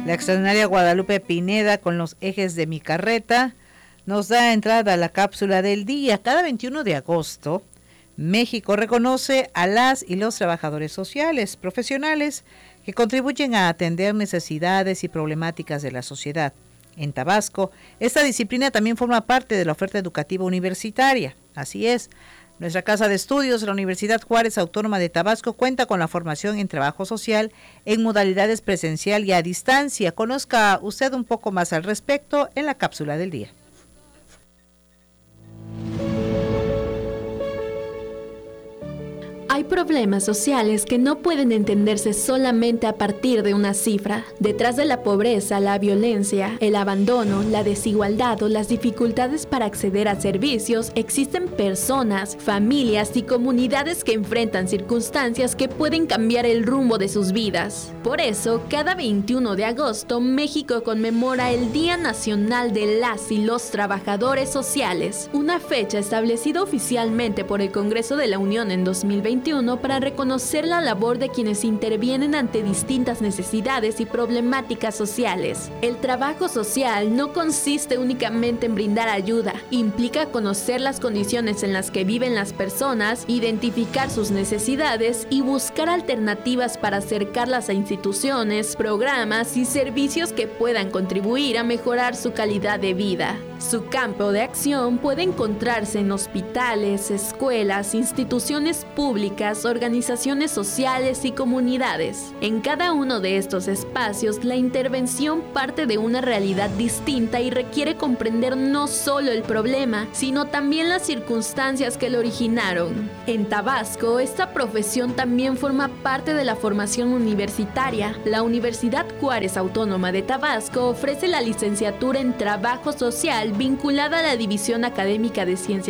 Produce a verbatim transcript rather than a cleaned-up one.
La extraordinaria Guadalupe Pineda con los ejes de mi carreta nos da entrada a la cápsula del día. Cada veintiuno de agosto, México reconoce a las y los trabajadores sociales, profesionales que contribuyen a atender necesidades y problemáticas de la sociedad. En Tabasco, esta disciplina también forma parte de la oferta educativa universitaria. Así es, nuestra casa de estudios, la Universidad Juárez Autónoma de Tabasco, cuenta con la formación en trabajo social en modalidades presencial y a distancia. Conozca usted un poco más al respecto en la cápsula del día. Hay problemas sociales que no pueden entenderse solamente a partir de una cifra. Detrás de la pobreza, la violencia, el abandono, la desigualdad o las dificultades para acceder a servicios, existen personas, familias y comunidades que enfrentan circunstancias que pueden cambiar el rumbo de sus vidas. Por eso, cada veintiuno de agosto, México conmemora el Día Nacional de las y los Trabajadores Sociales, una fecha establecida oficialmente por el Congreso de la Unión en dos mil veintiuno para reconocer la labor de quienes intervienen ante distintas necesidades y problemáticas sociales. El trabajo social no consiste únicamente en brindar ayuda, implica conocer las condiciones en las que viven las personas, identificar sus necesidades y buscar alternativas para acercarlas a instituciones, programas y servicios que puedan contribuir a mejorar su calidad de vida. Su campo de acción puede encontrarse en hospitales, escuelas, instituciones públicas, organizaciones sociales y comunidades. En cada uno de estos espacios, la intervención parte de una realidad distinta y requiere comprender no solo el problema, sino también las circunstancias que lo originaron. En Tabasco, esta profesión también forma parte de la formación universitaria. La Universidad Juárez Autónoma de Tabasco ofrece la licenciatura en Trabajo Social vinculada a la División Académica de Ciencias